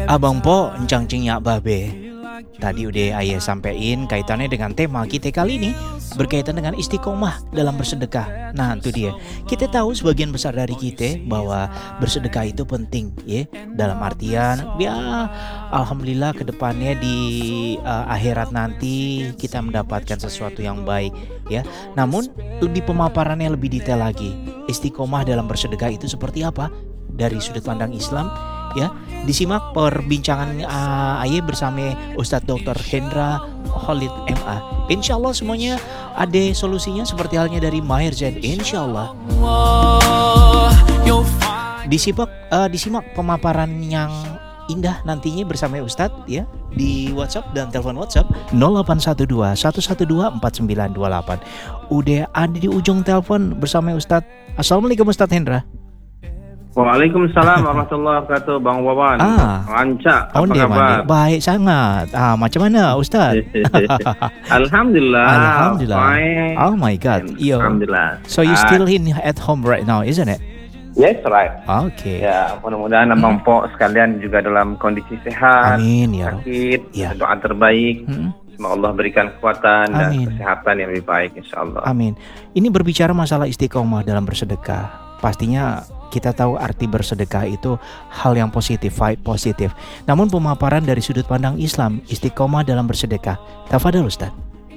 Abang Po, encang cenyak babe. Tadi udah ayah sampein kaitannya dengan tema kita kali ini berkaitan dengan istiqomah dalam bersedekah. Nah, itu dia. Kita tahu sebagian besar dari kita bahwa bersedekah itu penting, ya. Dalam artian, ya, alhamdulillah kedepannya di akhirat nanti kita mendapatkan sesuatu yang baik, ya. Namun lebih pemaparannya lebih detail lagi. Istiqomah dalam bersedekah itu seperti apa? Dari sudut pandang Islam, ya. Disimak perbincangan Aye bersama Ustadz Dr. Hendra Khalid MA. Insya Allah semuanya ada solusinya seperti halnya dari Mahir Zain. Insya Allah. Disimak pemaparan yang indah nantinya bersama Ustadz, ya, di WhatsApp dan telepon WhatsApp 0812 112 4928. Udah ada di ujung telepon bersama Ustadz. Assalamualaikum Ustadz Hendra. Waalaikumsalam warahmatullahi wabarakatuh, Bang Wawan. Rancak, apa kabar? Baik sangat. Macam mana Ustaz? Alhamdulillah. Fine. Oh my God. Alhamdulillah. So you still at home right now, isn't it? Yes, right. Okay. Ya, mudah-mudahan Abang Po sekalian juga dalam kondisi sehat. Amin ya. Sakit, ya. Doa terbaik. Semoga Allah berikan kekuatan dan kesehatan yang lebih baik, insyaAllah. Amin. Ini berbicara masalah istiqomah dalam bersedekah. Pastinya kita tahu arti bersedekah itu hal yang positif, vibe positif. Namun pemaparan dari sudut pandang Islam, istiqomah dalam bersedekah. Tafadhol Ustaz.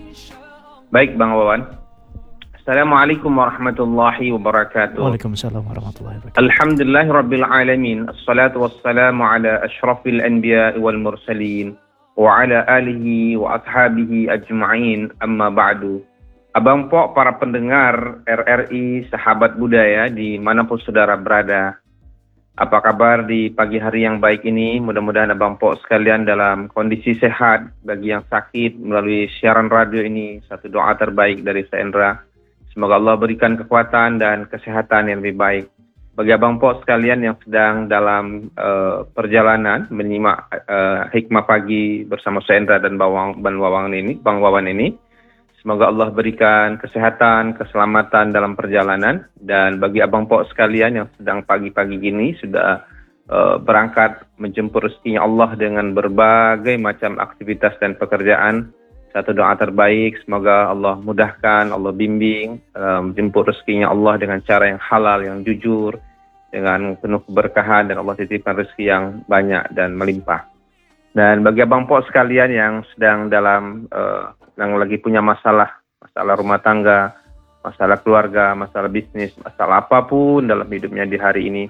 Baik Bang Wawan. Assalamualaikum warahmatullahi wabarakatuh. Waalaikumsalam warahmatullahi wabarakatuh. Alhamdulillahirabbil alamin. Assalatu wassalamu ala asyrafil anbiya wal mursalin wa ala alihi wa ashabihi ajma'in. Amma ba'du. Abang Po, para pendengar RRI, sahabat budaya dimanapun saudara berada, apa kabar di pagi hari yang baik ini? Mudah-mudahan Abang Po sekalian dalam kondisi sehat. Bagi yang sakit melalui siaran radio ini, satu doa terbaik dari Sendra. Semoga Allah berikan kekuatan dan kesehatan yang lebih baik. Bagi Abang Po sekalian yang sedang dalam perjalanan menyimak hikmah pagi bersama Sendra dan Bang Wawan ini, semoga Allah berikan kesehatan, keselamatan dalam perjalanan. Dan bagi Abang Po sekalian yang sedang pagi-pagi gini sudah berangkat menjemput rezekinya Allah dengan berbagai macam aktivitas dan pekerjaan, satu doa terbaik, semoga Allah mudahkan, Allah bimbing, menjemput rezekinya Allah dengan cara yang halal, yang jujur, dengan penuh keberkahan, dan Allah titipkan rezeki yang banyak dan melimpah. Dan bagi Abang Po sekalian yang sedang dalam yang lagi punya masalah rumah tangga, masalah keluarga, masalah bisnis, masalah apapun dalam hidupnya di hari ini,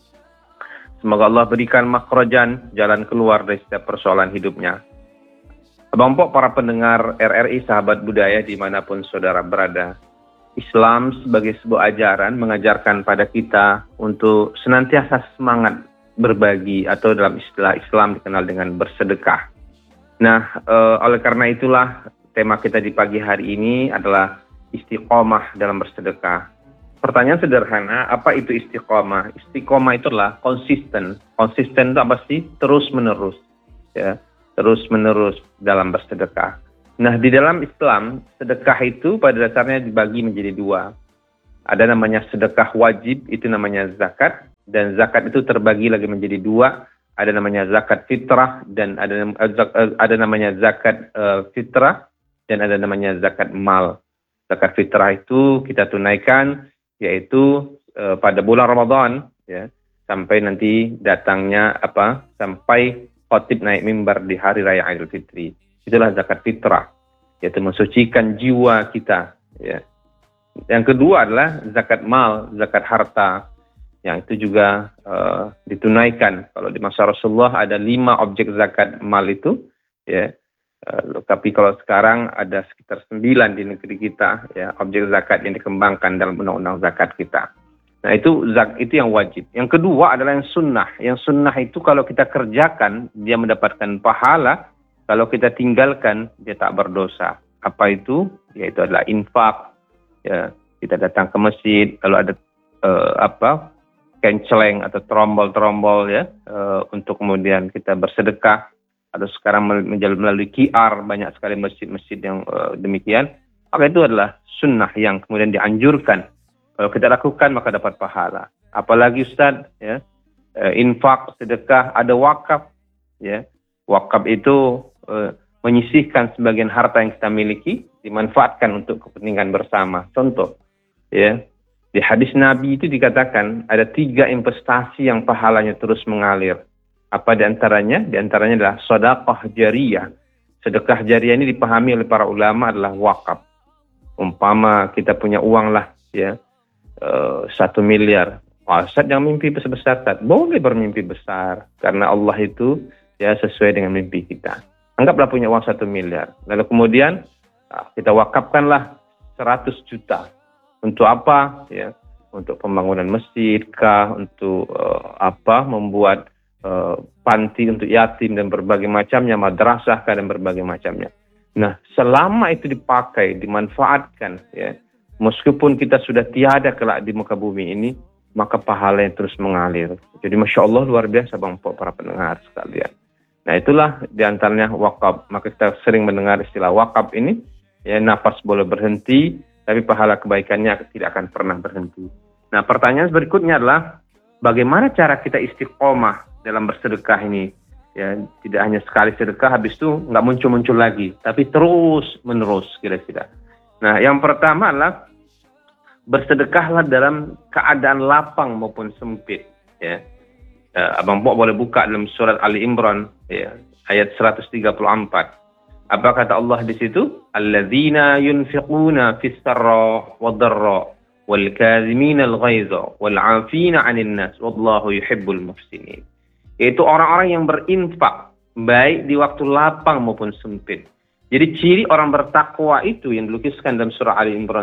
semoga Allah berikan makhrajan, jalan keluar dari setiap persoalan hidupnya. Abang Po, para pendengar RRI, sahabat budaya dimanapun saudara berada, Islam sebagai sebuah ajaran mengajarkan pada kita untuk senantiasa semangat berbagi, atau dalam istilah Islam dikenal dengan bersedekah. Nah, oleh karena itulah tema kita di pagi hari ini adalah istiqomah dalam bersedekah. Pertanyaan sederhana, apa itu istiqomah? Istiqomah itu adalah konsisten. Konsisten itu apa sih? Terus menerus, ya, terus menerus dalam bersedekah. Nah, di dalam Islam, sedekah itu pada dasarnya dibagi menjadi dua. Ada namanya sedekah wajib, itu namanya zakat, dan zakat itu terbagi lagi menjadi dua. Ada namanya zakat fitrah, dan ada namanya zakat fitrah, dan ada namanya zakat mal. Zakat fitrah itu kita tunaikan yaitu pada bulan Ramadan, ya, sampai nanti datangnya sampai khotib naik mimbar di hari raya Idul Fitri. Itulah zakat fitrah, yaitu mensucikan jiwa kita, ya. Yang kedua adalah zakat mal, zakat harta, yang itu juga ditunaikan. Kalau di masa Rasulullah ada 5 objek zakat mal itu, ya. Tapi kalau sekarang ada sekitar 9 di negeri kita, ya, objek zakat yang dikembangkan dalam undang-undang zakat kita. Nah, itu yang wajib. Yang kedua adalah yang sunnah. Yang sunnah itu kalau kita kerjakan, dia mendapatkan pahala. Kalau kita tinggalkan, dia tak berdosa. Apa itu? Yaitu adalah infak. Ya, kita datang ke masjid, kalau ada kenceleng atau trombol-trombol, ya, untuk kemudian kita bersedekah. Atau sekarang melalui QR, banyak sekali masjid-masjid yang demikian. Maka itu adalah sunnah yang kemudian dianjurkan. Kalau kita lakukan maka dapat pahala. Apalagi Ustaz, ya, infak, sedekah, ada wakaf, ya. Wakaf itu menyisihkan sebagian harta yang kita miliki, dimanfaatkan untuk kepentingan bersama. Contoh, ya, di hadis Nabi itu dikatakan ada 3 investasi yang pahalanya terus mengalir. Apa di antaranya? Di antaranya adalah sedekah jariyah. Sedekah jariyah ini dipahami oleh para ulama adalah wakaf. Umpama kita punya uang lah, ya, 1 miliar. Ustaz jangan mimpi besar-besar, Ustaz. Boleh bermimpi besar, karena Allah itu ya sesuai dengan mimpi kita. Anggaplah punya uang 1 miliar. Lalu kemudian kita wakafkanlah 100 juta. Untuk apa? Ya, untuk pembangunan masjid kah, untuk membuat panti untuk yatim dan berbagai macamnya, madrasah kah dan berbagai macamnya. Nah, selama itu dipakai, dimanfaatkan, ya, meskipun kita sudah tiada kelak di muka bumi ini, maka pahala yang terus mengalir. Jadi Masya Allah luar biasa Bang Po, para pendengar sekalian. Nah, itulah diantaranya wakaf. Maka kita sering mendengar istilah wakaf ini, ya, nafas boleh berhenti, tapi pahala kebaikannya tidak akan pernah berhenti. Nah, pertanyaan berikutnya adalah, bagaimana cara kita istiqomah dalam bersedekah ini? Ya, tidak hanya sekali sedekah, habis itu nggak muncul-muncul lagi, tapi terus menerus kira-kira. Nah, yang pertama adalah bersedekahlah dalam keadaan lapang maupun sempit. Ya. Abang Pok boleh buka dalam surat Ali Imran, ya, ayat 134. Apa kata Allah di situ? Alladzina yunfiquna fis sarra wad dharra wal kadhimina al ghaiza wal 'afina 'anil nas wallahu yuhibbul muhsinin. Yaitu orang-orang yang berinfak baik di waktu lapang maupun sempit. Jadi ciri orang bertakwa itu yang dilukiskan dalam surah Ali Imran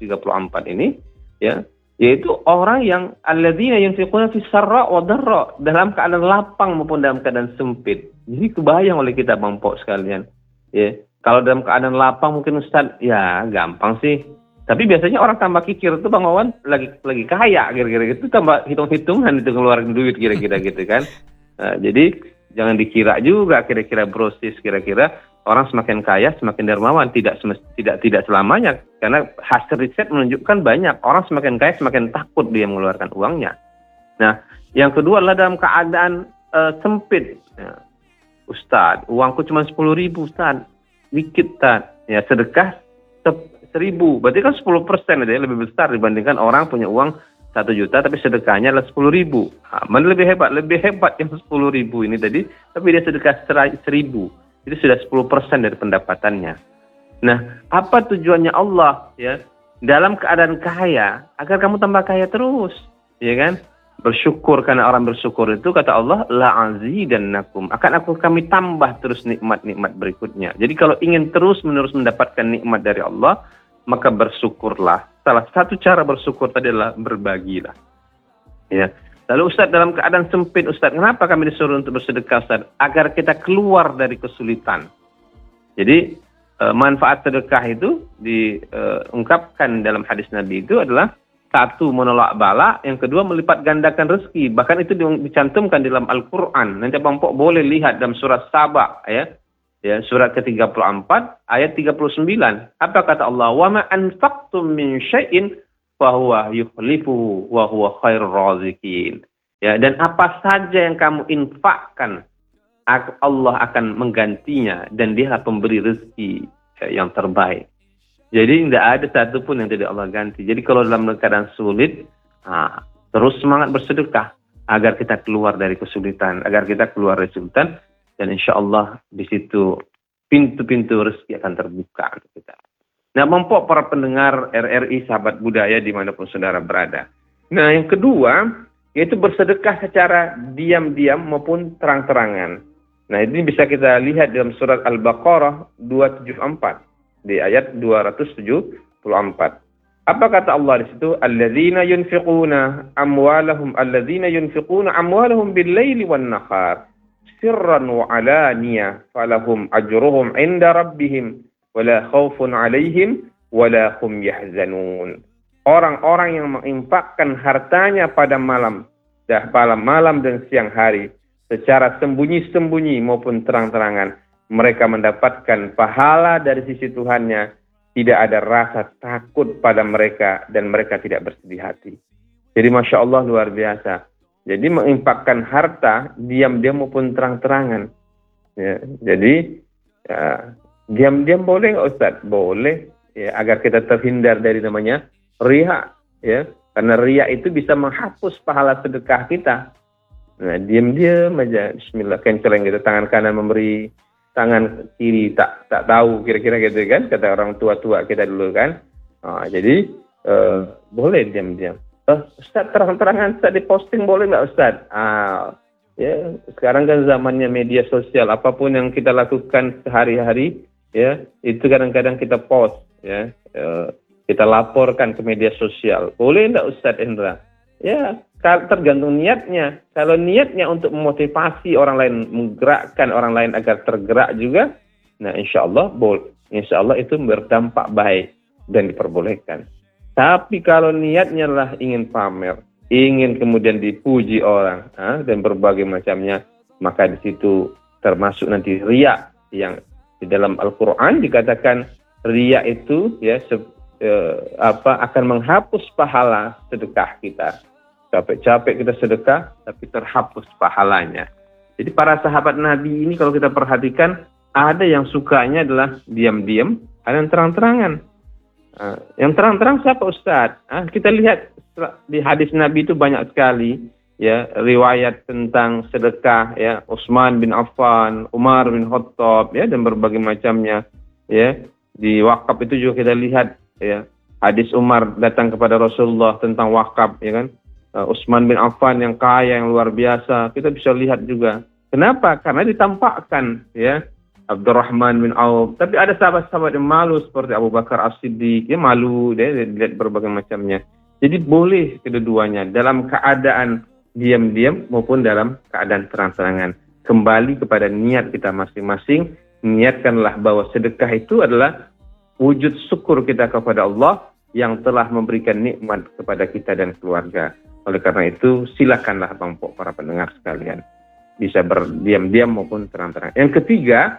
134 ini, ya, yaitu orang yang alladzina yunfiquna fis sarra wa dharra, dalam keadaan lapang maupun dalam keadaan sempit. Jadi kebayang oleh kita Bang Pok sekalian, ya. Kalau dalam keadaan lapang mungkin Ustaz, ya gampang sih. Tapi biasanya orang tambah kikir itu Bang Wawan lagi kaya kira-kira gitu, tambah hitung-hitungan itu ngeluarin duit kira-kira gitu kan. Nah, jadi jangan dikira juga kira-kira brosis, kira-kira orang semakin kaya semakin dermawan. Tidak selamanya, karena hasil riset menunjukkan banyak orang semakin kaya semakin takut dia mengeluarkan uangnya. Nah, yang kedua adalah dalam keadaan sempit. Ya, Ustaz, uangku cuma 10.000 Ustaz, dikit Ustaz. Ya, sedekah 1.000, berarti kan 10% ya, lebih besar dibandingkan orang punya uang 1 juta tapi sedekahnya adalah 10.000. Mana lebih hebat yang 10.000 ini tadi, tapi dia sedekah 1.000. Itu sudah 10% dari pendapatannya. Nah, apa tujuannya Allah, ya, dalam keadaan kaya, agar kamu tambah kaya terus, ya kan? Bersyukur, karena orang bersyukur itu kata Allah, la'azidannakum, kami tambah terus nikmat-nikmat berikutnya. Jadi kalau ingin terus-menerus mendapatkan nikmat dari Allah, maka bersyukurlah. Salah satu cara bersyukur tadi adalah berbagilah. Ya. Lalu Ustaz, dalam keadaan sempit Ustaz, kenapa kami disuruh untuk bersedekah Ustaz? Agar kita keluar dari kesulitan. Jadi manfaat sedekah itu diungkapkan dalam hadis Nabi itu adalah, 1, menolak bala, yang kedua melipat gandakan rezeki. Bahkan itu dicantumkan dalam Al-Quran. Nanti Bang Pok boleh lihat dalam surat Saba, ya. Ya, surat ke-34 ayat 39. Apa kata Allah? Wa ma anfaqtum min syai'in fa huwa yukhlifuhu wa huwa khairur raziqin. Ya, dan apa saja yang kamu infakkan, Allah akan menggantinya dan Dia pemberi rezeki yang terbaik. Jadi tidak ada satupun yang tidak Allah ganti. Jadi kalau dalam keadaan sulit, terus semangat bersedekah agar kita keluar dari kesulitan, dan insya Allah di situ pintu-pintu rezeki akan terbuka untuk kita. Nah, Bang-Pok, para pendengar RRI, sahabat budaya dimanapun saudara berada. Nah, yang kedua yaitu bersedekah secara diam-diam maupun terang-terangan. Nah, ini bisa kita lihat dalam surat Al-Baqarah 274 di ayat 274. Apa kata Allah di situ? Alladzina yunfiquna amwalahum bil-laili wan-nahar sirran wa alaniyah falahum ajruhum 'inda rabbihim wala khaufun 'alaihim wala hum yahzanun. Orang-orang yang menginfakkan hartanya pada malam dan siang hari secara sembunyi-sembunyi maupun terang-terangan, mereka mendapatkan pahala dari sisi Tuhannya. Tidak ada rasa takut pada mereka dan mereka tidak bersedih hati. Jadi Masya Allah luar biasa. Jadi menginfakkan harta diam-diam maupun terang-terangan. Ya, jadi diam-diam boleh nggak Ustaz? Boleh, ya, agar kita terhindar dari namanya riya, ya. Karena riya itu bisa menghapus pahala sedekah kita. Nah, diam-diam aja, Bismillah, kenceleng gitu, tangan kanan memberi, tangan kiri tak tahu, kira-kira gitu kan, kata orang tua-tua kita dulu kan. Jadi boleh diam-diam. Ustaz, terang-terangan Ustaz diposting boleh nggak Ustaz? Ya, sekarang kan zamannya media sosial, apapun yang kita lakukan sehari-hari, ya, itu kadang-kadang kita post, ya, kita laporkan ke media sosial. Boleh enggak Ustadz Hendra? Ya, tergantung niatnya. Kalau niatnya untuk memotivasi orang lain, menggerakkan orang lain agar tergerak juga, nah insya Allah itu berdampak baik dan diperbolehkan. Tapi kalau niatnya adalah ingin pamer, ingin kemudian dipuji orang, dan berbagai macamnya, maka di situ termasuk nanti riya, yang di dalam Al-Quran dikatakan riya itu, ya, akan menghapus pahala sedekah kita. Capek-capek kita sedekah, tapi terhapus pahalanya. Jadi para sahabat Nabi ini kalau kita perhatikan, ada yang sukanya adalah diam-diam, ada yang terang-terangan. Yang terang-terang siapa Ustadz? Kita lihat di hadis Nabi itu banyak sekali, ya, riwayat tentang sedekah, ya, Utsman bin Affan, Umar bin Khattab, ya, dan berbagai macamnya, ya. Di wakaf itu juga kita lihat, ya, hadis Umar datang kepada Rasulullah tentang wakaf, ya kan. Utsman bin Affan yang kaya, yang luar biasa, kita bisa lihat juga. Kenapa? Karena ditampakkan, ya, Abdurrahman bin Auf. Tapi ada sahabat-sahabat yang malu seperti Abu Bakar As-Siddiq, ya, malu, dia lihat berbagai macamnya. Jadi boleh kedua-duanya, dalam keadaan diam-diam maupun dalam keadaan terang-terangan. Kembali kepada niat kita masing-masing. Niatkanlah bahwa sedekah itu adalah wujud syukur kita kepada Allah yang telah memberikan nikmat kepada kita dan keluarga. Oleh karena itu, silakanlah Bang Pok, para pendengar sekalian, bisa berdiam-diam maupun terang-terangan. Yang ketiga,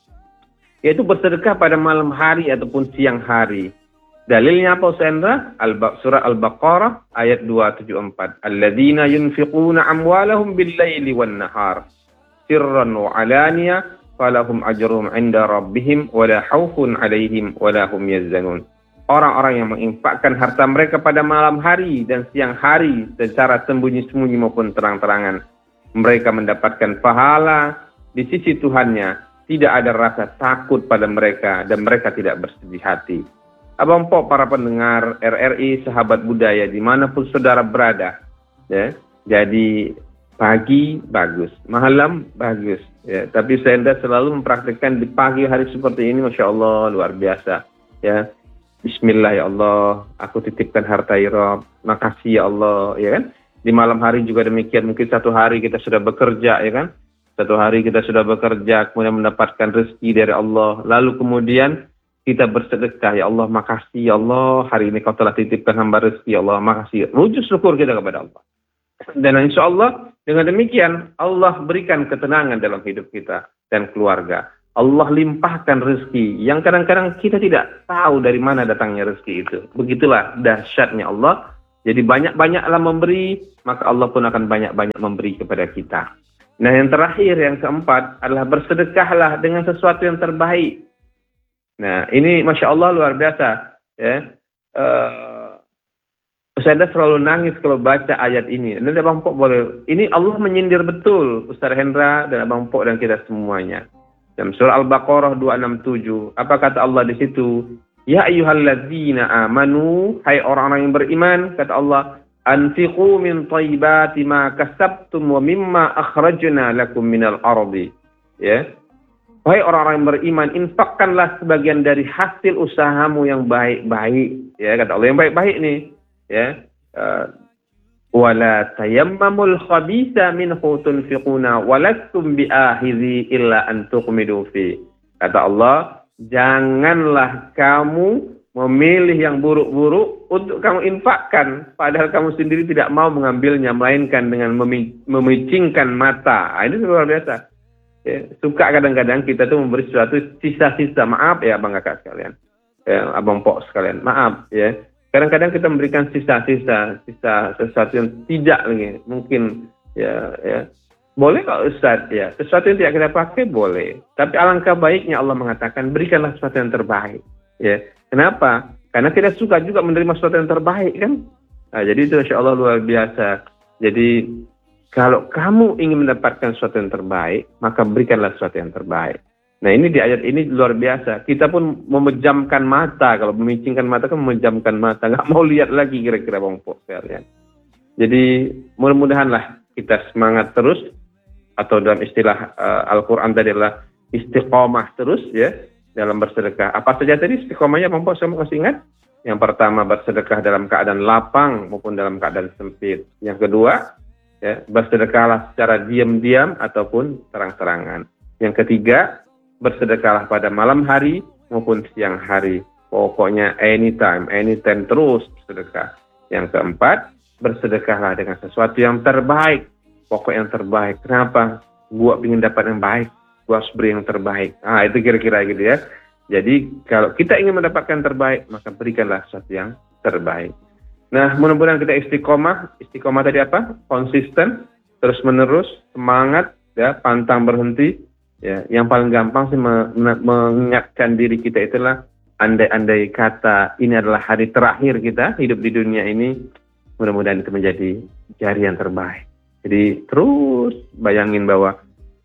yaitu bersedekah pada malam hari ataupun siang hari. Dalilnya apa Ustaz? Surah Al-Baqarah ayat 274. Alladzina yunfiquna amwalahum bil-laili wan-nahar sirran wa alaniyah falahum ajruhum 'inda rabbihim wala khaufun 'alaihim wala hum yahzanun. Orang-orang yang menginfakkan harta mereka pada malam hari dan siang hari secara sembunyi-sembunyi maupun terang-terangan, mereka mendapatkan pahala di sisi Tuhannya. Tidak ada rasa takut pada mereka dan mereka tidak bersedih hati. Abang Pok, para pendengar RRI, sahabat budaya dimanapun saudara berada, ya. Jadi pagi bagus, malam bagus, ya. Tapi saya selalu mempraktikkan di pagi hari seperti ini, masya Allah, luar biasa, ya. Bismillah ya Allah, aku titipkan harta Rob, makasih ya Allah, ya kan. Di malam hari juga demikian, mungkin satu hari kita sudah bekerja, ya kan. Satu hari kita sudah bekerja, kemudian mendapatkan rezeki dari Allah. Lalu kemudian kita bersedekah, ya Allah makasih ya Allah, hari ini kau telah titipkan hamba rezeki, ya Allah makasih. Wujud syukur kita kepada Allah. Dan insya Allah dengan demikian Allah berikan ketenangan dalam hidup kita dan keluarga. Allah limpahkan rezeki yang kadang-kadang kita tidak tahu dari mana datangnya rezeki itu. Begitulah dahsyatnya Allah. Jadi banyak-banyaklah memberi, maka Allah pun akan banyak-banyak memberi kepada kita. Nah, yang terakhir, yang keempat adalah bersedekahlah dengan sesuatu yang terbaik. Nah, ini Masya Allah luar biasa, ya. Ustaz selalu nangis kalau baca ayat ini. Nanti Abang Pok boleh. Ini Allah menyindir betul Ustaz Hendra dan Abang Pok dan kita semuanya. Dalam surah Al-Baqarah 267, apa kata Allah di situ? Ya ayyuhalladzina amanu, hai orang-orang yang beriman, kata Allah, anfiqu min thayyibati ma kasabtum wa mimma akhrajna lakum minal ardi. Ya. Wahai orang-orang yang beriman, infakkanlah sebagian dari hasil usahamu yang baik-baik. Ya, kata Allah yang baik-baik nih. Ya. Wala tayammamul khabitha minhu tunfiquna walastum bi'akhidhi illa an tuqmidu fi. Kata Allah, janganlah kamu memilih yang buruk-buruk untuk kamu infakkan, padahal kamu sendiri tidak mau mengambilnya, melainkan dengan memicingkan mata. Ini luar biasa. Ya, suka kadang-kadang kita tuh memberi sesuatu sisa-sisa. Maaf ya abang kakak sekalian, ya, abang pok sekalian, maaf ya. Kadang-kadang kita memberikan sisa-sisa, sesuatu yang tidak lagi mungkin, ya. Boleh kok Ustaz, ya. Sesuatu yang tidak kita pakai boleh. Tapi alangkah baiknya Allah mengatakan berikanlah sesuatu yang terbaik. Ya. Kenapa? Karena kita suka juga menerima sesuatu yang terbaik kan. Nah, jadi itu Insya Allah luar biasa. Jadi kalau kamu ingin mendapatkan sesuatu yang terbaik, maka berikanlah sesuatu yang terbaik. Nah ini di ayat ini luar biasa. Kita pun memejamkan mata. Kalau memicingkan mata kan memejamkan mata. Nggak mau lihat lagi kira-kira Bang Pok sekalian. Jadi mudah-mudahanlah kita semangat terus. Atau dalam istilah Al-Quran tadi adalah istiqomah terus ya dalam bersedekah. Apa saja tadi istiqomahnya Bang Pok, saya masih ingat? Yang pertama bersedekah dalam keadaan lapang maupun dalam keadaan sempit. Yang kedua, ya, bersedekahlah secara diam-diam ataupun terang-terangan. Yang ketiga, bersedekahlah pada malam hari maupun siang hari. Pokoknya anytime terus bersedekah. Yang keempat, bersedekahlah dengan sesuatu yang terbaik. Pokok yang terbaik. Kenapa? Gua ingin dapat yang baik. Gua harus beri yang terbaik. Ah, itu kira-kira gitu ya. Jadi kalau kita ingin mendapatkan yang terbaik, maka berikanlah sesuatu yang terbaik. Nah, mudah-mudahan kita istiqomah. Istiqomah tadi apa? Konsisten, terus menerus, semangat, ya, pantang berhenti. Ya, yang paling gampang sih mengingatkan diri kita itulah andai-andai kata ini adalah hari terakhir kita hidup di dunia ini. Mudah-mudahan itu menjadi jari yang terbaik. Jadi terus bayangin bahwa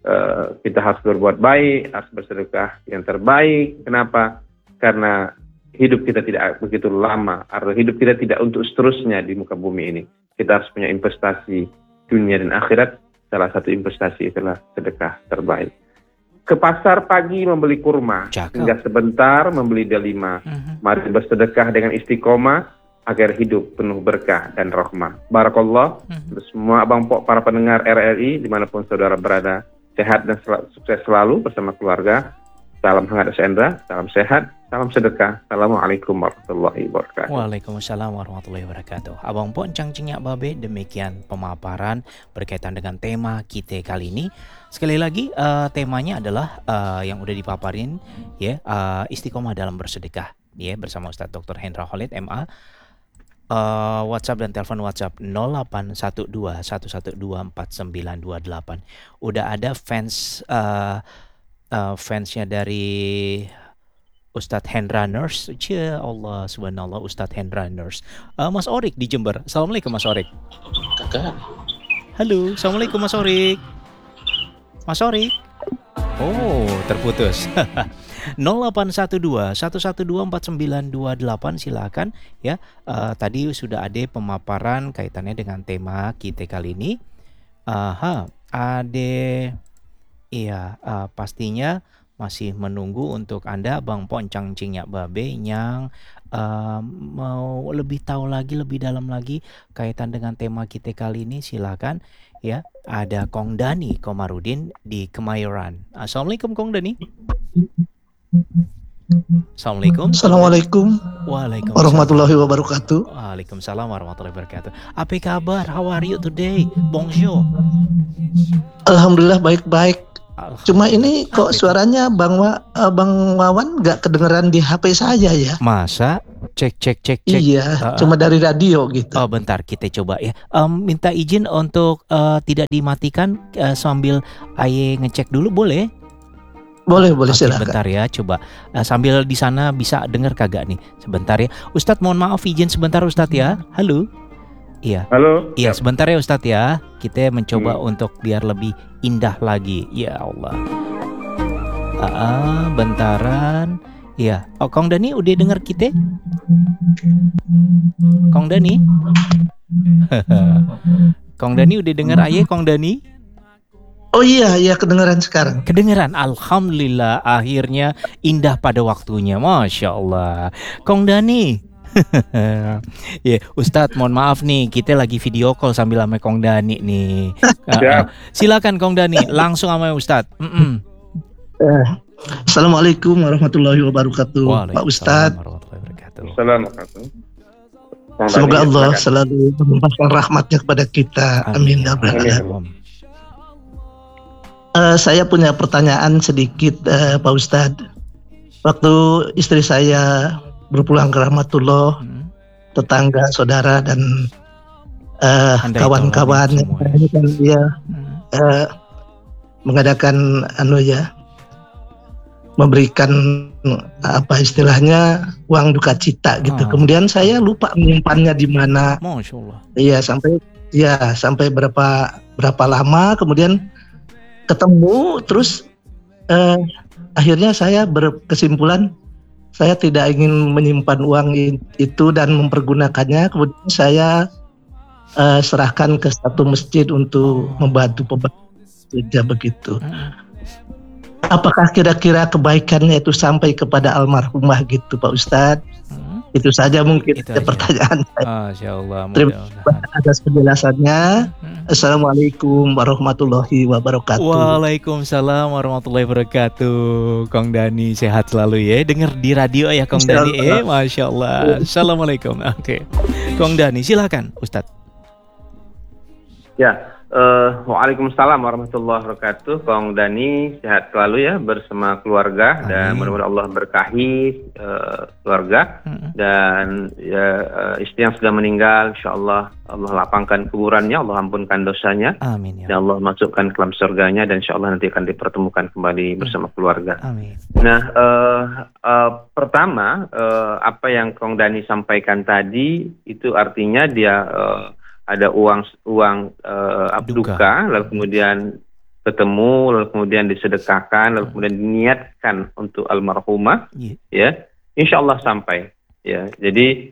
kita harus berbuat baik, harus bersedekah yang terbaik. Kenapa? Karena hidup kita tidak begitu lama, atau hidup kita tidak untuk seterusnya di muka bumi ini. Kita harus punya investasi dunia dan akhirat. Salah satu investasi itulah sedekah terbaik. Ke pasar pagi membeli kurma, hingga sebentar membeli delima. Mari bersedekah dengan istiqomah agar hidup penuh berkah dan rahmah. Barakallah untuk semua Abang Pok, para pendengar RRI dimanapun saudara berada. Sehat dan sukses selalu bersama keluarga. Salam hangat Sendra, salam sehat, salam sedekah. Assalamualaikum warahmatullahi wabarakatuh. Waalaikumsalam warahmatullahi wabarakatuh. Abang Pok Cangcingyak Babe, demikian pemaparan berkaitan dengan tema kita kali ini. Sekali lagi temanya adalah yang udah dipaparin ya, istiqomah dalam bersedekah ya, bersama Ustadz Dr. Hendra Khalid MA. WhatsApp dan telepon WhatsApp 081211249928. Udah ada fansnya dari Ustadz Hendra Nurse. Ya Allah subhanallah, Ustadz Hendra Nurse. Mas Orik di Jember. Assalamualaikum Mas Orik. Kakak. Halo, assalamualaikum Mas Orik. Mas Orik. Oh, terputus. 081211249928 silakan ya. Tadi sudah ada pemaparan kaitannya dengan tema kita kali ini. Pastinya masih menunggu untuk Anda Bang Pok Cangcingyak Babe yang mau lebih tahu lagi, lebih dalam lagi kaitan dengan tema kita kali ini. Silakan ya. Ada Kong Dani Komarudin di Kemayoran. Assalamualaikum Kong Dani. Assalamualaikum. Assalamualaikum. Waalaikumsalam warahmatullahi wabarakatuh. Waalaikumsalam warahmatullahi wabarakatuh. Apa kabar? How are you today? Bonjour. Alhamdulillah baik-baik. Cuma ini kok suaranya Bang Wawan nggak kedengeran di HP saya ya? Masa? Cek. Iya, cuma dari radio gitu. Oh bentar, kita coba ya. Minta izin untuk tidak dimatikan sambil Aye ngecek dulu, boleh? Boleh silakan. Sebentar ya, coba sambil di sana bisa dengar kagak nih? Sebentar ya, Ustadz mohon maaf izin sebentar Ustadz ya. Halo. Iya. Halo. Iya sebentar ya Ustadz ya. Kita mencoba untuk biar lebih indah lagi. Ya Allah. Bentaran. Iya. Oh, Kong Dani udah dengar kita? Kong Dani? Kong Dani udah dengar Aye Kong Dani? Oh iya kedengeran sekarang. Kedengeran, alhamdulillah akhirnya indah pada waktunya, masya Allah. Kong Dani, ya Ustadz mohon maaf nih, kita lagi video call sambil sama Kong Dani nih. Silakan Kong Dani, langsung sama Ustadz. Assalamualaikum warahmatullahi wabarakatuh, Pak Ustadz. Assalamualaikum. Semoga Allah selalu melimpahkan rahmatnya kepada kita. Amin ya rabbal alamin. Saya punya pertanyaan sedikit Pak Ustadz. Waktu istri saya berpulang ke rahmatullah, tetangga, saudara dan kawan-kawan ini kan dia mengadakan memberikan apa istilahnya uang duka cita gitu. Kemudian saya lupa menyimpannya di mana. Masya Allah. Iya sampai berapa lama kemudian ketemu terus akhirnya saya berkesimpulan saya tidak ingin menyimpan uang itu dan mempergunakannya. Kemudian saya serahkan ke satu masjid untuk membantu pekerja begitu. Apakah kira-kira kebaikannya itu sampai kepada almarhumah gitu Pak Ustadz? Itu saja mungkin pertanyaan saya. Masya Allah. Terima kasih atas penjelasannya. Assalamualaikum warahmatullahi wabarakatuh. Waalaikumsalam warahmatullahi wabarakatuh. Kong Dani sehat selalu ya. Dengar di radio ya Kong Dani. Masya Allah. Assalamualaikum. Oke. Kong Dani silakan Ustadz. Ya. Waalaikumsalam warahmatullahi wabarakatuh. Kong Dani sehat selalu ya bersama keluarga. Amin. Dan mudah-mudahan Allah berkahi keluarga dan istri yang sudah meninggal, insyaallah Allah lapangkan kuburannya, Allah ampunkan dosanya. Amin ya. Dan Allah masukkan ke dalam surganya dan insyaallah nanti akan dipertemukan kembali bersama keluarga. Amin. Nah, pertama apa yang Kong Dani sampaikan tadi itu artinya dia ada uang duka, lalu kemudian ketemu, lalu kemudian disedekahkan, lalu kemudian diniatkan untuk almarhumah, ya, insya Allah sampai, ya. Jadi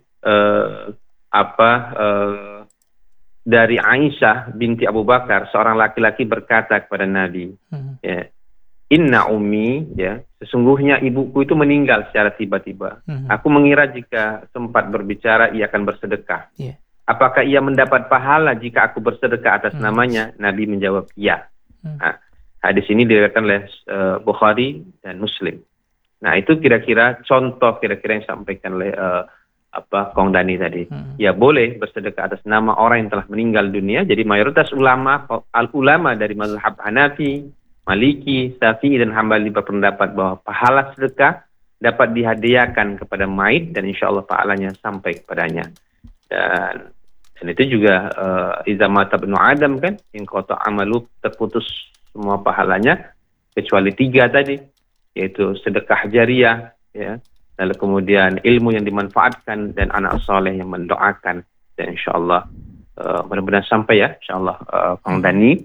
dari Aisyah binti Abu Bakar, seorang laki-laki berkata kepada Nabi, ya, Inna ummi, ya, sesungguhnya ibuku itu meninggal secara tiba-tiba. Aku mengira jika sempat berbicara ia akan bersedekah. Apakah ia mendapat pahala jika aku bersedekah atas namanya? Nabi menjawab, ya. Nah, hadis ini diriwayatkan oleh Bukhari dan Muslim. Nah, itu kira-kira contoh kira-kira yang disampaikan oleh Kong Dani tadi. Ya, boleh bersedekah atas nama orang yang telah meninggal dunia. Jadi mayoritas ulama dari mazhab Hanafi, Maliki, Syafi'i dan Hambali berpendapat bahwa pahala sedekah dapat dihadiahkan kepada mayit dan insya Allah pahalanya sampai kepadanya. Dan itu juga iza mata ibnu Adam kan, in qata amalu, terputus semua pahalanya kecuali 3 tadi, yaitu sedekah jariah, ya, lalu kemudian ilmu yang dimanfaatkan dan anak soleh yang mendoakan. Dan insyaallah mudah-mudahan sampai ya insyaallah Kang Dani.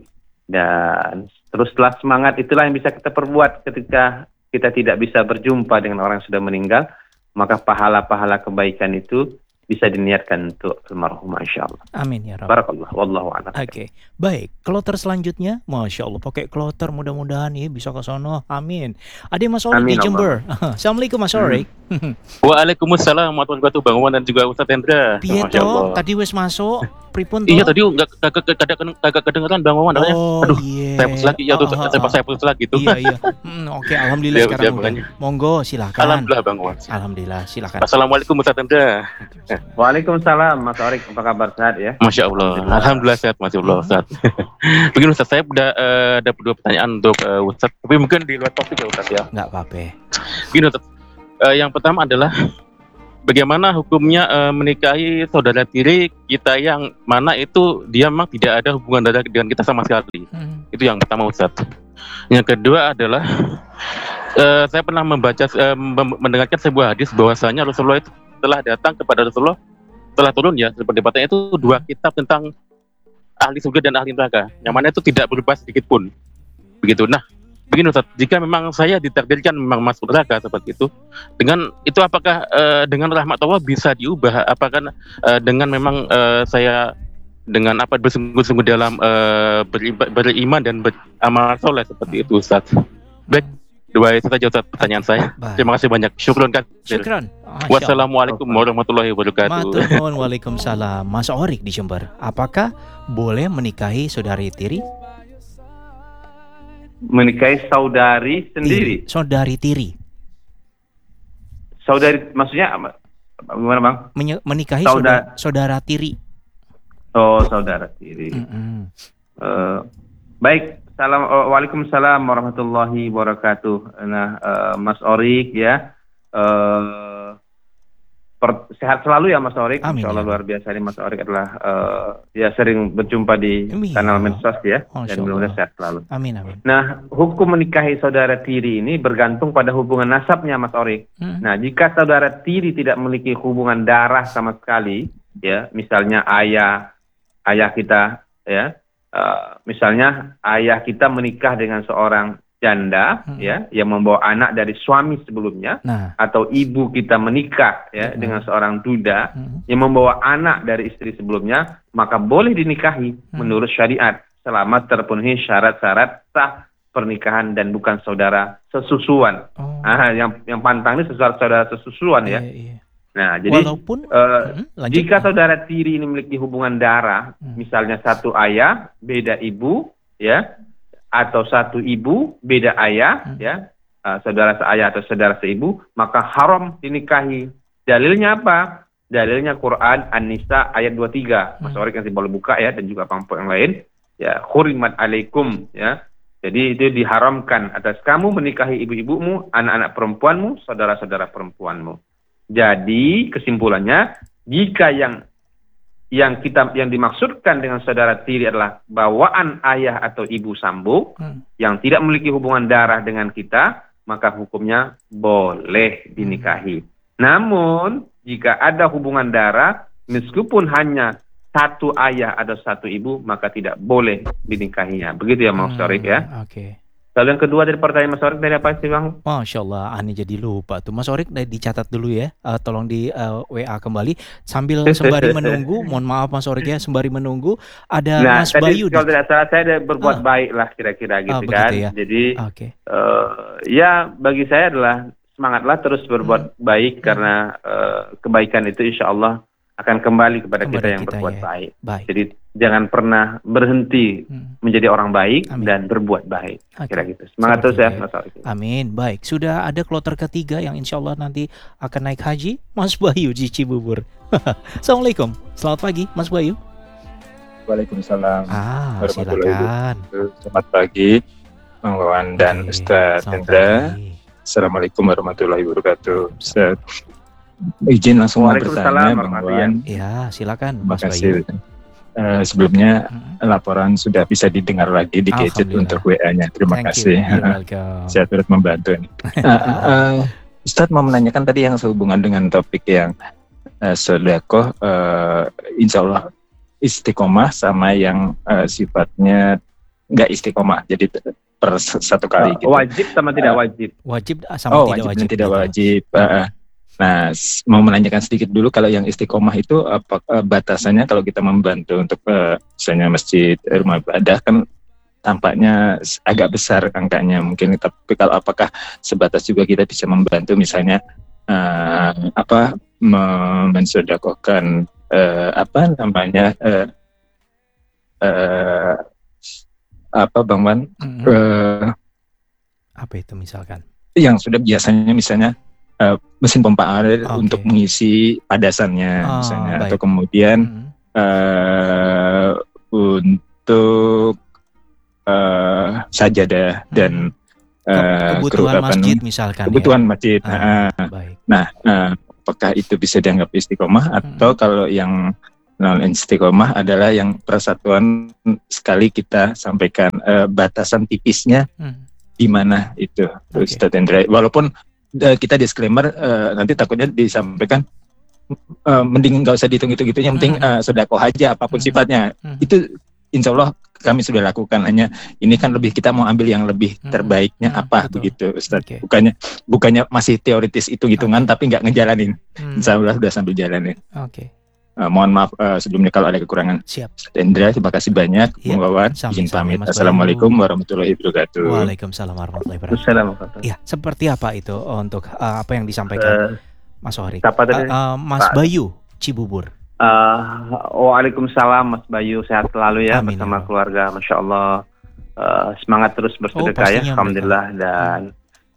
Dan teruslah semangat, itulah yang bisa kita perbuat ketika kita tidak bisa berjumpa dengan orang yang sudah meninggal, maka pahala-pahala kebaikan itu bisa diniatkan untuk almarhumah insyaallah. Amin ya Rabb. Barakallah, wallahu a'lam. Oke. Baik, kloter selanjutnya, Masya Allah, pakai kloter mudah-mudahan ya bisa ke sono. Amin. Ada Mas Orik di Jember. Assalamualaikum Mas Orik. Waalaikumsalam warahmatullahi wabarakatuh Bang Wawan dan juga Ustaz Hendra. Piye toh? Tadi wes masuk. Pripun toh? Iya tadi kagak kedengeran Bang Wawan. Aduh, saya putus lagi ya, saya putus lagi tuh. Iya. Oke, alhamdulillah sekarang udah. Monggo silakan. Alhamdulillah Bang Wawan. Alhamdulillah, silakan. Assalamualaikum Ustaz Hendra. Waalaikumsalam Mas Orik, apa kabar, sehat ya? Masya Allah, alhamdulillah sehat, Masya Allah, Ustaz. Begini Ustaz, saya udah ada 2 pertanyaan untuk Ustaz, tapi mungkin di luar topik ya Ustaz ya. Nggak apa-apa. Begini Ustaz, yang pertama adalah bagaimana hukumnya menikahi saudara tiri kita yang mana itu dia memang tidak ada hubungan darah dengan kita sama sekali. Itu yang pertama Ustaz. Yang kedua adalah saya pernah mendengarkan sebuah hadis bahwasanya Rasulullah itu telah datang kepada Rasulullah, telah turun ya perdebatannya itu 2 kitab tentang ahli surga dan ahli neraka, yang mana itu tidak berubah sedikit pun, begitu. Nah, begini Ustaz, jika memang saya ditakdirkan memang masuk neraka seperti itu, dengan itu apakah dengan rahmat Allah bisa diubah? Apakah dengan memang saya dengan bersungguh-sungguh dalam beriman dan beramal soleh seperti itu Ustaz? Baik, 2 itu saja Ustaz pertanyaan saya. Terima kasih banyak. Syukron. Wassalamualaikum warahmatullahi wabarakatuh. Waalaikumsalam. Mas Orik di Jember, apakah boleh menikahi saudari tiri? Menikahi saudari sendiri? Saudari tiri. Saudari maksudnya gimana Bang? Menikahi saudara tiri. Oh, saudara tiri. Baik. Waalaikumsalam warahmatullahi wabarakatuh. Nah, Mas Orik ya, sehat selalu ya Mas Orik. Amin, Insya Allah ya. luar biasa ini Mas Orik adalah ya sering berjumpa di Iya. kanal medsos ya, Masya dan mudah-mudahan Allah. sehat selalu. Amin, amin. Nah, hukum menikahi saudara tiri ini bergantung pada hubungan nasabnya Mas Orik. Nah, jika saudara tiri tidak memiliki hubungan darah sama sekali, ya, misalnya ayah kita, ya, misalnya ayah kita menikah dengan seorang janda, ya, yang membawa anak dari suami sebelumnya, Nah, atau ibu kita menikah, ya, dengan seorang duda yang membawa anak dari istri sebelumnya, maka boleh dinikahi menurut syariat selama terpenuhi syarat-syarat sah pernikahan dan bukan saudara sesusuan. oh, Yang pantang ini saudara sesusuan ya. iya. Nah, jadi Walaupun lanjut. jika saudara tiri ini memiliki hubungan darah, misalnya satu ayah beda ibu, ya, atau satu ibu beda ayah, ya, saudara seayah atau saudara seibu, maka haram dinikahi. Dalilnya apa? Dalilnya Quran An-Nisa ayat 23. Mas Orik nanti boleh buka ya, dan juga pampu yang lain. Ya, hurimat alaikum, ya. Jadi itu diharamkan atas kamu menikahi ibu-ibumu, anak-anak perempuanmu, saudara-saudara perempuanmu. Jadi kesimpulannya, jika yang dimaksudkan dengan saudara tiri adalah bawaan ayah atau ibu sambung yang tidak memiliki hubungan darah dengan kita, maka hukumnya boleh dinikahi. Namun jika ada hubungan darah, meskipun hanya satu ayah atau satu ibu, maka tidak boleh dinikahinya. Begitu ya Mas Orik ya. Oke. Lalu yang kedua dari pertanyaan Mas Orik dari apa sih Bang? Masya Allah, Ani jadi lupa tuh. Mas Orik dicatat dulu ya. Tolong di WA kembali. Sambil sembari menunggu, mohon maaf Mas Orik ya, sembari menunggu ada Mas tadi Bayu. kalau tidak salah saya ada berbuat baik lah kira-kira gitu kan. Ya? Jadi Oke. ya bagi saya adalah semangatlah terus berbuat baik karena kebaikan itu insya Allah akan kembali kepada kita yang berbuat ya. baik. Jadi jangan pernah berhenti menjadi orang baik. Amin. Dan berbuat baik. Kira gitu. Semangat terus ya Mas Orik. Amin. Baik, sudah ada kloter ketiga yang insya Allah nanti akan naik haji, Mas Bayu di Cibubur. Assalamualaikum. Selamat pagi Mas Bayu. Waalaikumsalam. Silakan. Selamat pagi Bang Wawan dan Ustaz Hendra. Assalamualaikum warahmatullahi wabarakatuh. Ustaz, izin langsung bertanya Bang Wawan. Ya, silakan Mas Bayu. Sebelumnya laporan sudah bisa didengar lagi di gadget untuk WA-nya. Terima kasih. Saya turut membantu. Ustaz mau menanyakan tadi yang sehubungan dengan topik yang sedekah, insya Allah istiqomah sama yang sifatnya nggak istiqomah. Jadi per satu kali. Gitu. Wajib sama tidak wajib? Wajib sama tidak wajib. Tidak wajib. Nah, mau menanyakan sedikit dulu kalau yang istiqomah itu apa batasannya kalau kita membantu untuk misalnya masjid, rumah ibadah kan tampaknya agak besar angkanya mungkin, tapi kalau apakah sebatas juga kita bisa membantu misalnya mensedekahkan Bang Wan? Apa itu misalkan? Yang sudah biasanya misalnya mesin pompa air untuk mengisi padasannya misalnya, atau kemudian untuk sajadah dan kebutuhan masjid misalkan. Kebutuhan masjid. Nah, apakah itu bisa dianggap istiqomah atau kalau yang non istiqomah adalah yang persatuan sekali kita sampaikan batasan tipisnya di mana itu, Ustaz Hendra. Walaupun kita disclaimer nanti takutnya disampaikan mending nggak usah dihitung-hitung, yang penting sedekah aja apapun sifatnya. Itu insya Allah kami sudah lakukan, hanya ini kan lebih kita mau ambil yang lebih terbaiknya apa begitu Ustaz. Bukannya masih teoritis hitung-hitungan tapi nggak ngejalanin. Insya Allah sudah sambil jalanin. Mohon maaf sebelumnya kalau ada kekurangan. Siap. Hendra, terima kasih banyak. Bung Wawan, izin pamit. Assalamualaikum warahmatullahi wabarakatuh. Waalaikumsalam warahmatullahi wabarakatuh. Ya, seperti apa itu untuk apa yang disampaikan Mas Orik? Mas Bayu Cibubur. Waalaikumsalam Mas Bayu, sehat selalu ya. Amin, bersama keluarga, Masya Allah. Semangat terus bersedekah ya, alhamdulillah. Dan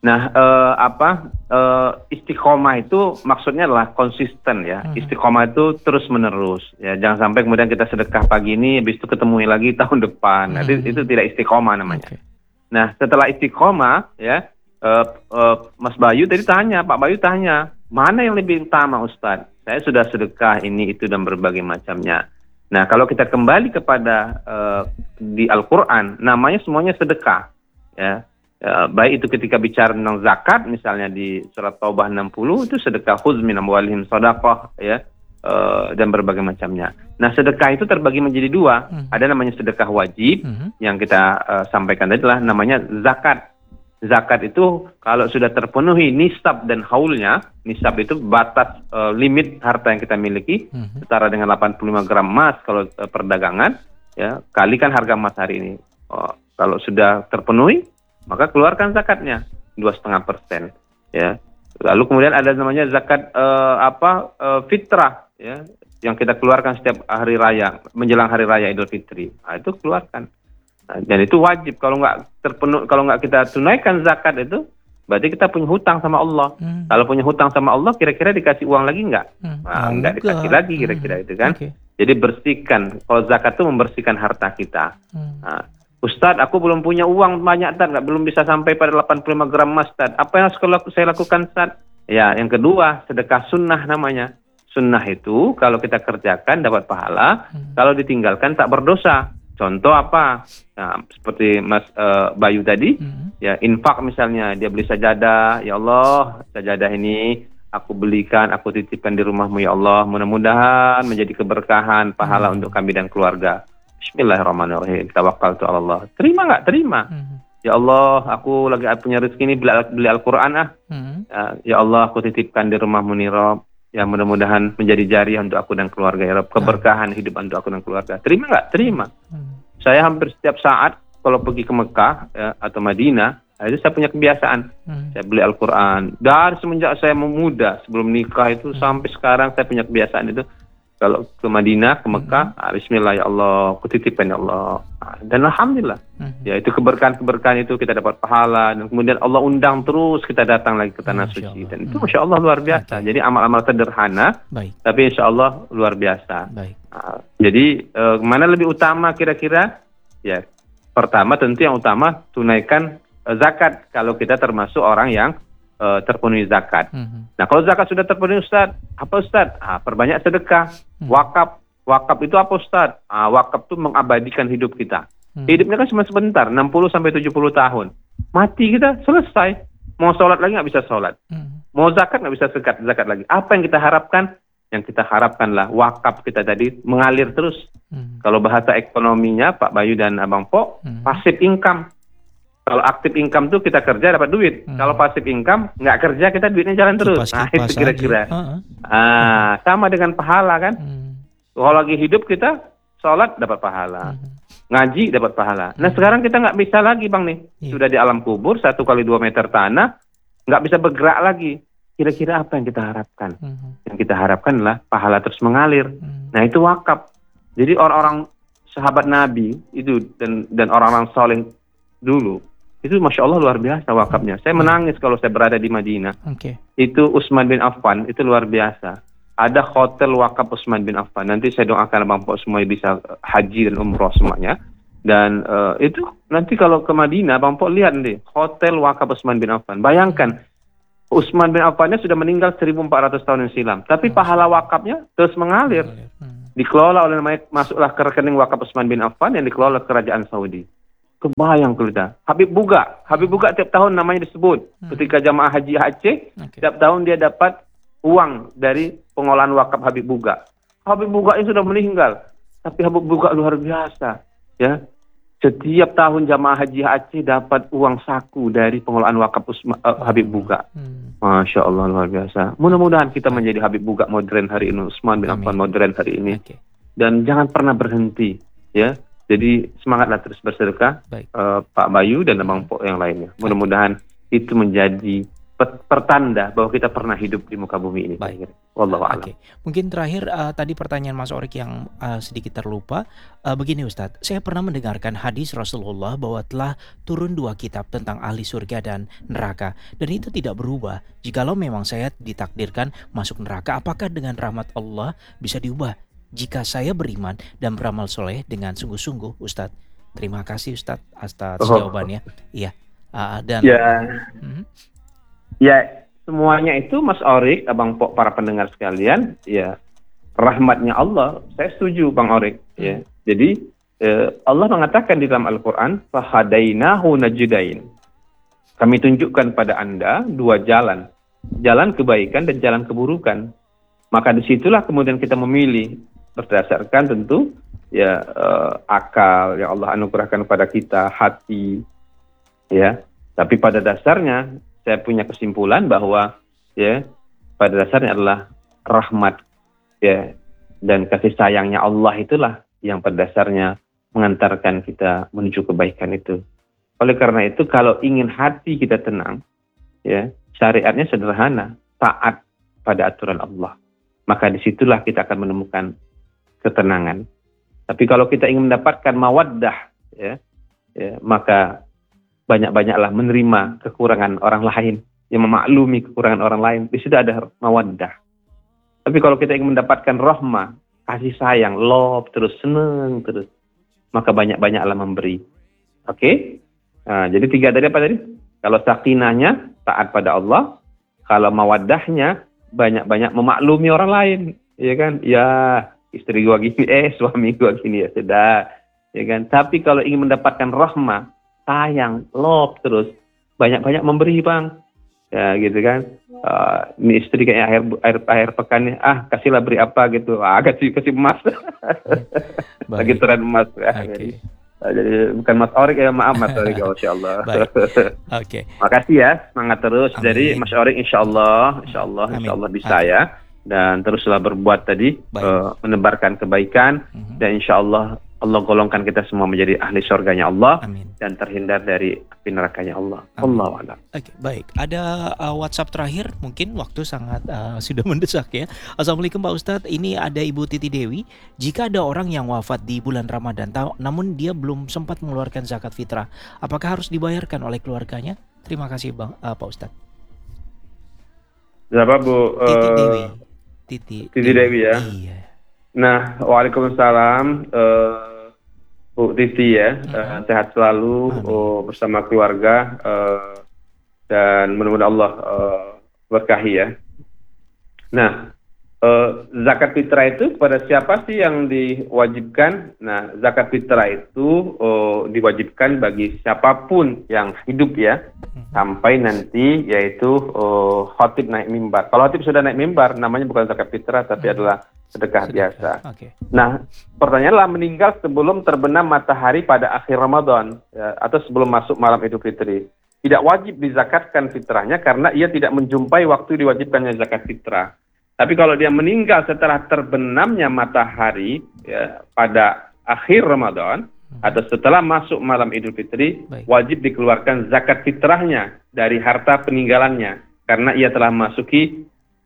istiqomah itu maksudnya adalah konsisten ya. Istiqomah itu terus menerus ya. Jangan sampai kemudian kita sedekah pagi ini, habis itu ketemu lagi tahun depan. Itu tidak istiqomah namanya. Nah, setelah istiqomah ya, Mas Bayu tadi tanya, Pak Bayu tanya, mana yang lebih utama Ustadz? saya sudah sedekah ini itu dan berbagai macamnya. Nah, kalau kita kembali kepada di Al-Qur'an, namanya semuanya sedekah, ya. Baik itu ketika bicara tentang zakat, misalnya di surat Taubah 60 itu sedekah, khudz min amwalihim shadaqah, ya, dan berbagai macamnya. Nah, sedekah itu terbagi menjadi dua. Ada namanya sedekah wajib, yang kita sampaikan tadi adalah namanya zakat. Zakat itu kalau sudah terpenuhi nisab dan haulnya, nisab itu batas limit harta yang kita miliki, setara dengan 85 gram emas kalau perdagangan, ya, kalikan harga emas hari ini. Kalau sudah terpenuhi, maka keluarkan zakatnya 2,5%, ya. Lalu kemudian ada namanya zakat fitrah, ya, yang kita keluarkan setiap hari raya, menjelang hari raya Idul Fitri. Nah, itu keluarkan. Nah, dan itu wajib. Kalau nggak kita tunaikan zakat itu, berarti kita punya hutang sama Allah. Kalau punya hutang sama Allah, kira-kira dikasih uang lagi nggak? Nah, nggak dikasih lagi, kira-kira itu kan. Jadi bersihkan. Kalau zakat itu membersihkan harta kita. Nah, Ustadz, aku belum punya uang banyak, Ustadz, belum bisa sampai pada 85 gram emas, Ustadz. Apa yang harus saya lakukan, Ustadz? Ya, yang kedua, sedekah sunnah namanya. Sunnah itu kalau kita kerjakan dapat pahala, kalau ditinggalkan tak berdosa. Contoh apa? Nah, seperti Mas Bayu tadi, ya, infak misalnya, dia beli sajadah, ya Allah, sajadah ini aku belikan, aku titipkan di rumahmu, ya Allah, mudah-mudahan menjadi keberkahan, pahala untuk kami dan keluarga. Bismillahirrahmanirrahim. Tawakkaltu 'ala Allah. Terima nggak? Terima. Ya Allah, aku lagi punya rezeki ini, beli Al-Qur'an Ya Allah, aku titipkan di rumahmu nih, Rob. Ya, mudah-mudahan menjadi jariah untuk aku dan keluarga, ya Rob. Keberkahan hidup untuk aku dan keluarga. Terima nggak? Terima. Saya hampir setiap saat kalau pergi ke Mekah, ya, atau Madinah, itu saya punya kebiasaan. Saya beli Al-Qur'an. Dari semenjak saya muda, sebelum nikah itu sampai sekarang saya punya kebiasaan itu. Kalau ke Madinah, ke Mekah, bismillah ya Allah, kutitipkan ya Allah. Dan alhamdulillah, ya itu keberkahan itu kita dapat pahala, dan kemudian Allah undang terus kita datang lagi ke tanah suci. Dan itu Masya Allah luar biasa. Jadi amal-amal sederhana, tapi Insya Allah luar biasa. Jadi mana lebih utama kira-kira? Ya, pertama tentu yang utama tunaikan zakat kalau kita termasuk orang yang terpenuhi zakat. Nah, kalau zakat sudah terpenuhi, Ustaz, apa Ustaz? Perbanyak sedekah. Wakaf itu apa Ustaz? Wakaf itu mengabadikan hidup kita. Hidupnya kan cuma sebentar, 60 sampai 70 tahun. Mati kita selesai. Mau sholat lagi nggak bisa sholat. Mau zakat nggak bisa zakat lagi. Apa yang kita harapkan? Yang kita harapkanlah wakaf kita tadi mengalir terus. Kalau bahasa ekonominya Pak Bayu dan Abang Po, passive income. Kalau aktif income tuh kita kerja dapat duit. Kalau passive income nggak kerja kita duitnya jalan terus. Nah, itu kira-kira. Sama dengan pahala kan. Kalau lagi hidup kita sholat dapat pahala, ngaji dapat pahala. Nah, sekarang kita nggak bisa lagi Bang nih. Sudah di alam kubur 1 kali 2 meter tanah, nggak bisa bergerak lagi. Kira-kira apa yang kita harapkan? Yang kita harapkan adalah pahala terus mengalir. Nah, itu wakaf. Jadi orang-orang sahabat Nabi itu dan orang-orang soleh dulu, itu Masya Allah luar biasa wakafnya. Saya menangis kalau saya berada di Madinah. Itu Utsman bin Affan, itu luar biasa. Ada hotel wakaf Utsman bin Affan. Nanti saya doakan Bang Po semua bisa haji dan umroh semuanya. Dan itu nanti kalau ke Madinah, Bang Po lihat nih, hotel wakaf Utsman bin Affan. Bayangkan, Utsman bin Affannya sudah meninggal 1400 tahun yang silam. Tapi pahala wakafnya terus mengalir. Dikelola oleh namanya, masuklah ke rekening wakaf Utsman bin Affan yang dikelola kerajaan Saudi. Kebayang kita. Habib Buga tiap tahun namanya disebut. Ketika jamaah haji Aceh, tiap tahun dia dapat uang dari pengolahan wakaf Habib Buga. Habib Buga ini sudah meninggal, tapi Habib Buga luar biasa. Ya, setiap tahun jamaah haji Aceh dapat uang saku dari pengolahan wakaf Habib Buga. Masya Allah luar biasa. Mudah-mudahan kita menjadi Habib Buga modern hari ini, Utsman bin Affan modern hari ini. Dan jangan pernah berhenti. Ya. Jadi semangatlah terus bersedekah, Pak Bayu dan Abang Po yang lainnya. Mudah-mudahan itu menjadi pertanda bahwa kita pernah hidup di muka bumi ini. Wallahu a'lam. Mungkin terakhir tadi pertanyaan Mas Orik yang sedikit terlupa. Begini Ustadz, saya pernah mendengarkan hadis Rasulullah bahwa telah turun 2 kitab tentang ahli surga dan neraka. Dan itu tidak berubah. Jikalau memang saya ditakdirkan masuk neraka, apakah dengan rahmat Allah bisa diubah? Jika saya beriman dan beramal soleh dengan sungguh-sungguh, Ustadz. Terima kasih Ustadz atas jawabannya. Iya. Dan ya, semuanya itu Mas Orik, Abang Pok, para pendengar sekalian, ya rahmatnya Allah. Saya setuju Bang Orik, ya. Jadi Allah mengatakan di dalam Al-Quran, fahadainahu najdain. Kami tunjukkan pada Anda dua jalan, jalan kebaikan dan jalan keburukan. Maka disitulah kemudian kita memilih berdasarkan tentu ya akal yang Allah anugerahkan kepada kita, hati, ya. Tapi pada dasarnya saya punya kesimpulan bahwa ya pada dasarnya adalah rahmat, ya, dan kasih sayangnya Allah itulah yang pada dasarnya mengantarkan kita menuju kebaikan itu. Oleh karena itu, kalau ingin hati kita tenang, ya, syariatnya sederhana, taat pada aturan Allah. Maka disitulah kita akan menemukan ketenangan. Tapi kalau kita ingin mendapatkan mawaddah, ya, maka banyak-banyaklah menerima kekurangan orang lain, yang memaklumi kekurangan orang lain. Di situ ada mawaddah. Tapi kalau kita ingin mendapatkan rahmah, kasih sayang, love, terus senang terus, maka banyak-banyaklah memberi. Oke? Nah, jadi 3 tadi apa tadi? Kalau sakinahnya taat pada Allah, kalau mawaddahnya banyak-banyak memaklumi orang lain, ya kan? Ya, istri gua gini, suami gua gini, ya sudah, ya kan? Tapi kalau ingin mendapatkan rahmah, sayang, love terus, banyak-banyak memberi, Bang. Ya, gitu kan? Ini istri kayaknya akhir pekan nih, kasihlah beri apa gitu, kasih emas. Lagi tren emas. Okay. Jadi bukan Mas Orik ya, maaf Mas Orik, Masya Allah. Oke. Makasih ya, semangat terus. Amin. Jadi Mas Orik insya Allah bisa ya. Dan teruslah berbuat tadi, menebarkan kebaikan, dan insya Allah Allah golongkan kita semua menjadi ahli surganya Allah. Amin. Dan terhindar dari api nerakanya Allah. Allahu a'lam. Oke, baik. Ada WhatsApp terakhir, mungkin waktu sangat sudah mendesak ya. Assalamualaikum Pak Ustadz, ini ada Ibu Titi Dewi. Jika ada orang yang wafat di bulan Ramadan, namun dia belum sempat mengeluarkan zakat fitrah, apakah harus dibayarkan oleh keluarganya? Terima kasih Pak Ustadz. Siapa Bu? Titi Dewi. Titi Dewi ya. Iya. Nah, waalaikumsalam. Bu Titi ya, sehat selalu bersama keluarga, dan mudah-mudahan Allah berkahi ya. Nah, zakat fitrah itu kepada siapa sih yang diwajibkan? Nah, zakat fitrah itu diwajibkan bagi siapapun yang hidup ya, sampai nanti yaitu khatib naik mimbar. Kalau khatib sudah naik mimbar, namanya bukan zakat fitrah tapi adalah sedekah biasa. Okay. Nah, pertanyaanlah meninggal sebelum terbenam matahari pada akhir Ramadan, ya, atau sebelum masuk malam Idul Fitri. Tidak wajib dizakatkan fitrahnya karena ia tidak menjumpai waktu diwajibkannya zakat fitrah. Tapi kalau dia meninggal setelah terbenamnya matahari ya, pada akhir Ramadan atau setelah masuk malam Idul Fitri, wajib dikeluarkan zakat fitrahnya dari harta peninggalannya karena ia telah masuki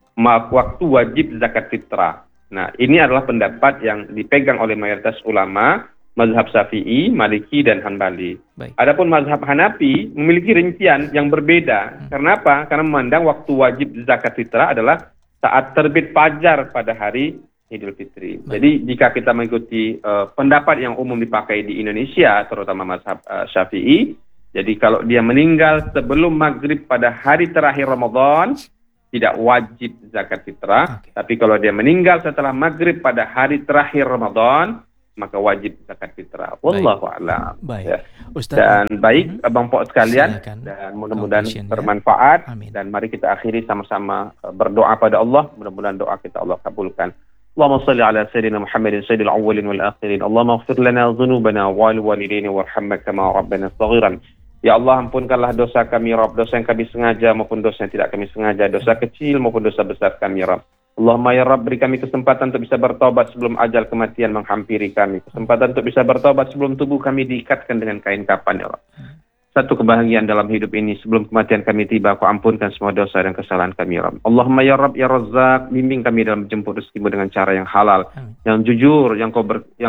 waktu wajib zakat fitrah. Nah, ini adalah pendapat yang dipegang oleh mayoritas ulama mazhab Syafi'i, Maliki, dan Hanbali. Adapun mazhab Hanafi memiliki rincian yang berbeda. Karena apa? Karena memandang waktu wajib zakat fitrah adalah saat terbit fajar pada hari Idul Fitri. Jadi jika kita mengikuti pendapat yang umum dipakai di Indonesia, terutama mazhab Syafi'i, jadi kalau dia meninggal sebelum maghrib pada hari terakhir Ramadan, tidak wajib zakat fitrah. Tapi kalau dia meninggal setelah maghrib pada hari terakhir Ramadan, maka wajib zakat fitrah. Wallahu a'lam. Ya. Dan baik Abang Pok sekalian, dan mudah-mudahan bermanfaat. Dan mari kita akhiri sama-sama berdoa pada Allah. Mudah-mudahan doa kita Allah kabulkan. Allahumma salli ala sayyidina Muhammadin sayyidil awwalin wal akhirin. Allahumma ighfir lana dhunubana wal walidayna warhamna kama rabbana saghiran. Ya Allah, ampunkanlah dosa kami, Rabb, dosa yang kami sengaja maupun dosa yang tidak kami sengaja, dosa kecil maupun dosa besar kami, Rabb. Allahumma ya Rabb, beri kami kesempatan untuk bisa bertobat sebelum ajal kematian menghampiri kami. Kesempatan untuk bisa bertobat sebelum tubuh kami diikatkan dengan kain kafan, ya Rabb. Satu kebahagiaan dalam hidup ini, sebelum kematian kami tiba, Kau ampunkan semua dosa dan kesalahan kami, ya Rabb. Allahumma ya Rabb, ya Razzaq, bimbing kami dalam menjemput rezeki-Mu dengan cara yang halal, yang jujur, yang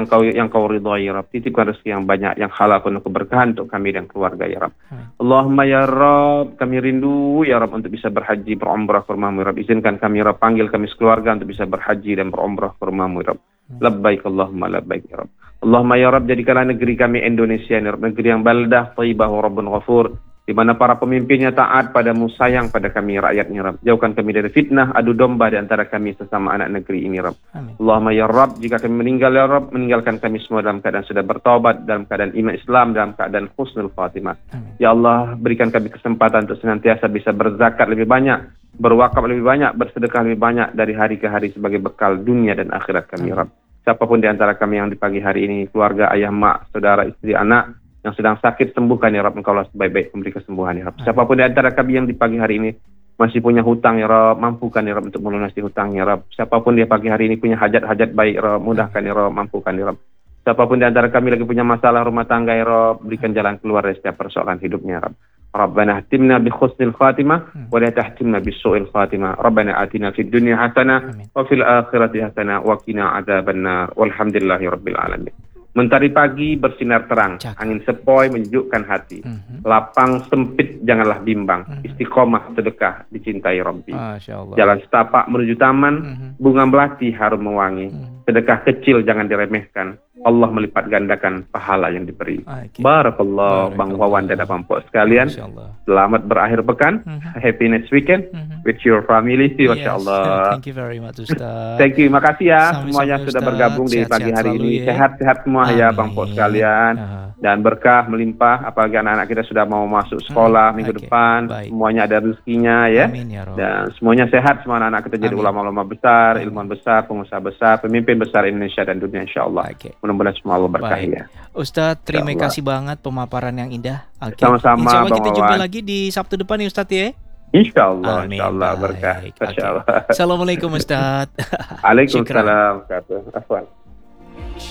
kau ridhai, ya Rabb. Titipkan rezeki yang banyak, yang halal, penuh keberkahan untuk kami dan keluarga, ya Rabb. Allahumma ya Rabb, kami rindu, ya Rabb, untuk bisa berhaji, berumrah ke rumah-Mu, ya Rabb. Izinkan kami, ya Rabb, panggil kami sekeluarga untuk bisa berhaji dan berumrah ke rumah-Mu, ya Rabb. Labbaik Allahumma labbaik, ya Rabb. Allahumma ya Rabb, jadikanlah negeri kami Indonesia, ya Rabb, negeri yang baldah, thayyibah, wa rabbun ghafur, di mana para pemimpinnya taat padamu, sayang pada kami rakyatnya Rabb. Jauhkan kami dari fitnah, adu domba di antara kami sesama anak negeri ini Rabb. Amin. Allahumma ya Rabb, jika kami meninggal ya Rabb, meninggalkan kami semua dalam keadaan sudah bertobat, dalam keadaan iman Islam, dalam keadaan husnul khatimah. Amin. Ya Allah, berikan kami kesempatan untuk senantiasa bisa berzakat lebih banyak, berwakaf lebih banyak, bersedekah lebih banyak dari hari ke hari sebagai bekal dunia dan akhirat kami Rabb. Siapapun di antara kami yang di pagi hari ini, keluarga, ayah, mak, saudara, istri, anak yang sedang sakit, sembuhkan ya Rabb. Engkau lah sebaik-baik memberi kesembuhan ya Rabb. Siapapun di antara kami yang di pagi hari ini masih punya hutang ya Rabb, mampukan ya Rabb untuk melunasi hutang ya Rabb. Siapapun di pagi hari ini punya hajat-hajat baik ya Rabb, mudahkan ya Rabb, mampukan ya Rabb. Siapapun di antara kami lagi punya masalah rumah tangga ya Rabb, berikan jalan keluar dari setiap persoalan hidupnya ya Rabb. Rabbana ahtimna bi husnil khatimah wa la tahtimna bis su'il khatimah. Rabbana atina fid dunya hasanah wa fil akhirati hasanah wa qina adzabannar. Walhamdulillahi rabbil alamin. Mentari pagi bersinar terang, angin sepoi menyejukkan hati. Lapang sempit janganlah bimbang. Istiqomah sedekah dicintai Rabbi. Jalan setapak menuju taman, bunga melati harum mewangi. Sedekah kecil jangan diremehkan. Allah melipat gandakan pahala yang diberi. Barakallah Bang Wawan dan Abang Pok sekalian. Selamat berakhir pekan. Happy next weekend with your family. Masya Allah. Thank you very much Ustaz. Thank you, makasih ya Sama-sama, semuanya sudah Ustaz. bergabung di pagi Sehat-sehat hari selalu ini. ya. Sehat-sehat semua ya Bang Pok Amin. sekalian. Dan berkah melimpah, apalagi anak-anak kita sudah mau masuk sekolah minggu Oke, depan. baik. Semuanya ada rezekinya ya. Amin ya Rabb. Dan semuanya sehat, semua anak-anak kita jadi Amin. ulama-ulama besar, ilmuwan besar, pengusaha besar, pemimpin besar Indonesia dan dunia insyaallah. Oke. Mudah-mudahan semua Allah berkahi Baik. ya. Ustadz, terima Insyaallah. kasih banget pemaparan yang indah. Oke. Sama-sama, Insya Allah Bang kita jumpa Wawan. lagi di Sabtu depan ya Ustadz ya. Insyaallah, Amin. insyaallah Baik. berkah. Oke. Insyaallah. Assalamualaikum Ustadz. Waalaikumsalam. Afwan.